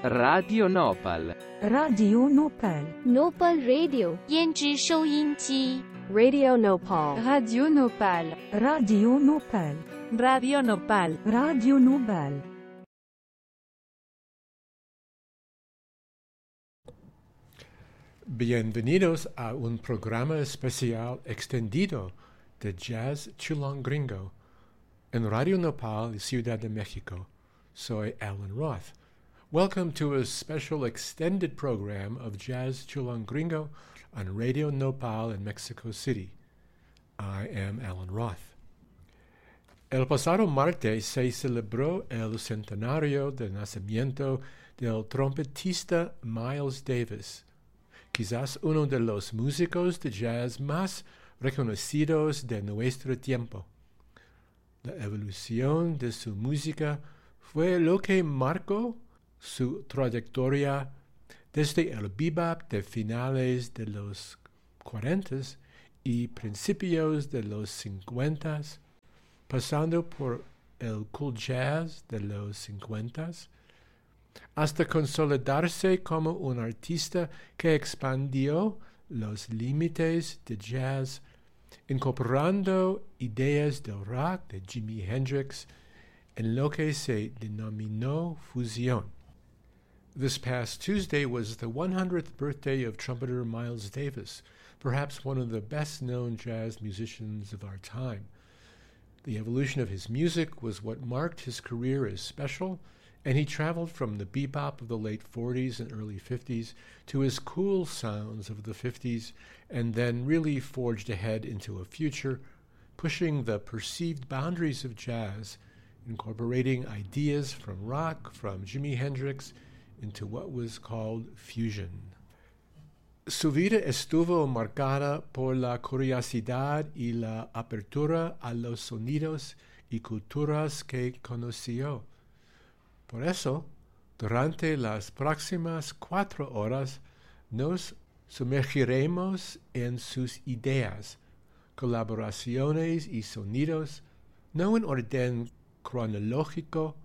Radio Nopal. Radio Nopal. Nopal Radio 胭脂收音机 Radio Nopal. Radio Nopal. Radio Nopal. Radio Nopal. Radio Nopal. Bienvenidos a un programa especial extendido de Jazz Chilangringo en Radio Nopal, Ciudad de Mexico. Soy Alan Roth. Welcome to a special extended program of Jazz Chilangringo on Radio Nopal in Mexico City. I am Alan Roth. El pasado martes se celebró el centenario del nacimiento del trompetista Miles Davis, quizás uno de los músicos de jazz más reconocidos de nuestro tiempo. La evolución de su música fue lo que marcó su trayectoria desde el bebop de finales de los 40 y principios de los 50, pasando por el cool jazz de los 50, hasta consolidarse como un artista que expandió los límites de jazz, incorporando ideas del rock de Jimi Hendrix en lo que se denominó fusión. This past Tuesday was the 100th birthday of trumpeter Miles Davis, perhaps one of the best-known jazz musicians of our time. The evolution of his music was what marked his career as special, and he traveled from the bebop of the late 40s and early 50s to his cool sounds of the 50s, and then really forged ahead into a future, pushing the perceived boundaries of jazz, incorporating ideas from rock, from Jimi Hendrix, into what was called fusion. Su vida estuvo marcada por la curiosidad y la apertura a los sonidos y culturas que conoció. Por eso, durante las próximas 4 horas, nos sumergiremos en sus ideas, colaboraciones y sonidos, no en orden cronológico,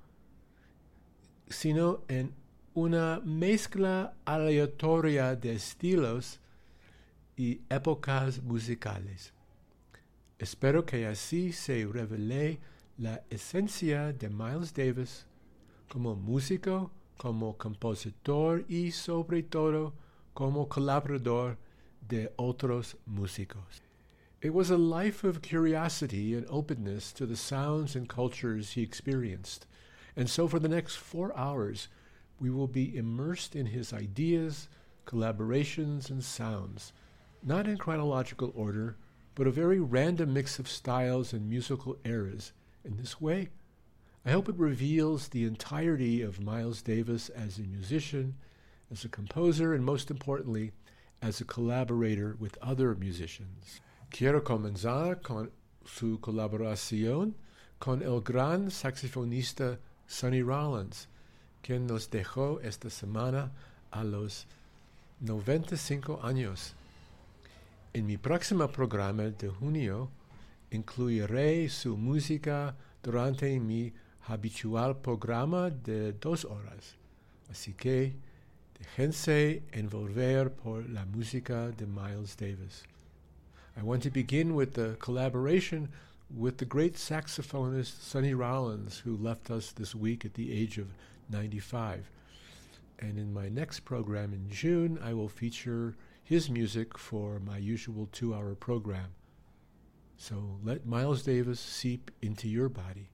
sino en una mezcla aleatoria de estilos y épocas musicales. Espero que así se revele la esencia de Miles Davis como músico, como compositor y sobre todo como colaborador de otros músicos. It was a life of curiosity and openness to the sounds and cultures he experienced, and so for the next 4 hours we will be immersed in his ideas, collaborations, and sounds, not in chronological order, but a very random mix of styles and musical eras. In this way, I hope it reveals the entirety of Miles Davis as a musician, as a composer, and most importantly, as a collaborator with other musicians. Quiero comenzar con su colaboración con el gran saxofonista Sonny Rollins, quien nos dejó esta semana a los 95 años. En mi próximo programa de junio incluiré su música durante mi habitual programa de 2 horas. Así que déjense envolver por la música de Miles Davis. I want to begin with the collaboration with the great saxophonist Sonny Rollins, who left us this week at the age of 95. And in my next program in June, I will feature his music for my usual 2-hour program. So let Miles Davis seep into your body.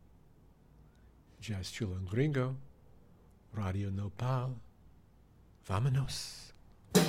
Jazz Chilangringo, Radio Nopal. Vámonos.